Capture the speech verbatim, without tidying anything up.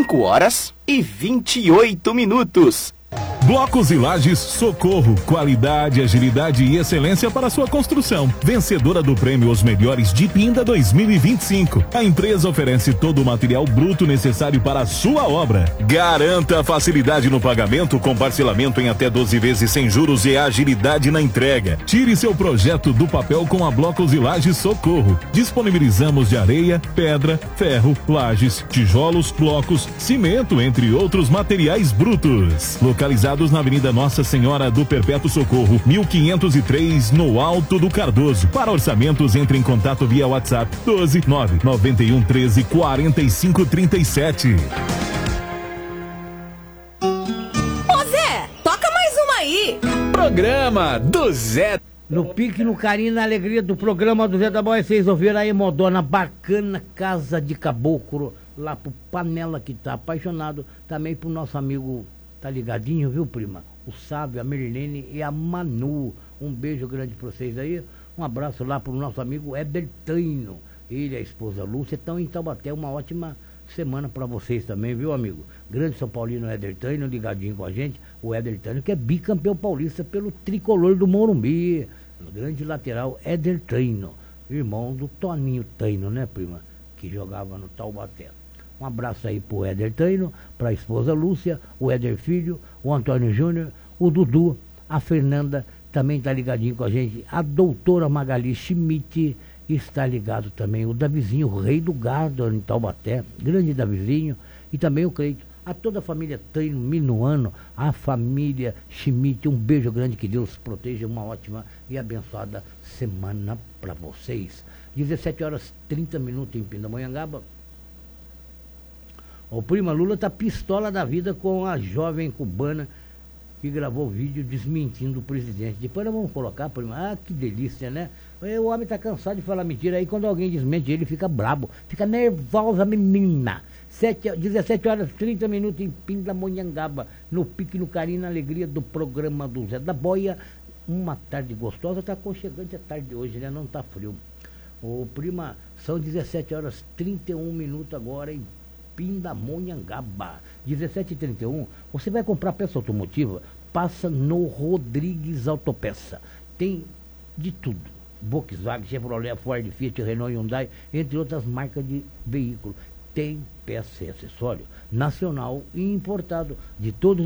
cinco horas e vinte e oito minutos. Blocos e Lajes Socorro, qualidade, agilidade e excelência para sua construção. Vencedora do prêmio Os Melhores de Pinda dois mil e vinte e cinco. A empresa oferece todo o material bruto necessário para a sua obra. Garanta facilidade no pagamento com parcelamento em até doze vezes sem juros e agilidade na entrega. Tire seu projeto do papel com a Blocos e Lajes Socorro. Disponibilizamos de areia, pedra, ferro, lajes, tijolos, blocos, cimento, entre outros materiais brutos. Localizados na Avenida Nossa Senhora do Perpétuo Socorro, mil quinhentos e três, no Alto do Cardoso. Para orçamentos, entre em contato via WhatsApp doze nove nove um treze quarenta e cinco trinta e sete. Ô Zé, toca mais uma aí. Programa do Zé. No pique, no carinho, na alegria do programa do Zé da Boia, vocês ouviram aí, Modona, bacana, Casa de Caboclo, lá pro Panela, que tá apaixonado, também pro nosso amigo. Tá ligadinho, viu, prima? O Sábio, a Merilene e a Manu. Um beijo grande pra vocês aí. Um abraço lá pro nosso amigo Éder Taino. Ele e a esposa Lúcia estão em Taubaté. Uma ótima semana pra vocês também, viu, amigo? Grande São Paulino Éder Taino, ligadinho com a gente. O Éder Taino, que é bicampeão paulista pelo tricolor do Morumbi. O grande lateral Éder Taino. Irmão do Toninho Taino, né, prima? Que jogava no Taubaté. Um abraço aí pro Éder Taino, pra esposa Lúcia, o Éder Filho, o Antônio Júnior, o Dudu, a Fernanda também tá ligadinho com a gente, a doutora Magali Schmidt está ligado também, o Davizinho, o rei do gado em Taubaté, grande Davizinho, e também o Cleito, a toda a família Taino, Minuano, a família Schmidt, um beijo grande, que Deus proteja, uma ótima e abençoada semana para vocês. dezessete horas e trinta minutos em Pindamonhangaba. O prima Lula tá pistola da vida com a jovem cubana que gravou vídeo desmentindo o presidente. Depois nós vamos colocar, prima. Ah, que delícia, né? O homem tá cansado de falar mentira. Aí quando alguém desmente ele, fica brabo. Fica nervosa, menina. dezessete horas e trinta minutos em Pindamonhangaba. No pique, no carinho, na alegria do programa do Zé da Boia. Uma tarde gostosa. Tá aconchegante a tarde de hoje, né? Não tá frio. Ô, prima, são dezessete horas e trinta e um minutos agora em Pindamonhangaba. dezessete e trinta e um, você vai comprar peça automotiva, passa no Rodrigues Autopeça. Tem de tudo. Volkswagen, Chevrolet, Ford, Fiat, Renault, Hyundai, entre outras marcas de veículo. Tem peça e acessório nacional e importado de todos